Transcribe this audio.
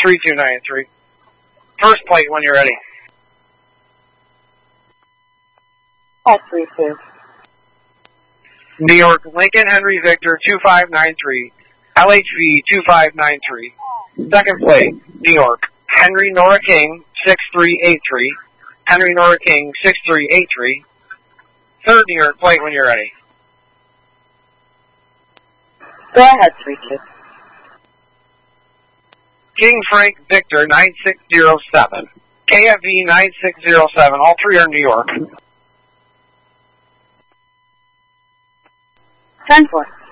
3293. First plate when you're ready. S32. New York, Lincoln Henry Victor 2593. LHV 2593. Second plate, New York, Henry Nora King 6383. Henry Nora King 6383. Third New York plate when you're ready. Go ahead, 32. King Frank Victor 9607. KFV 9607. All three are New York. 10-4.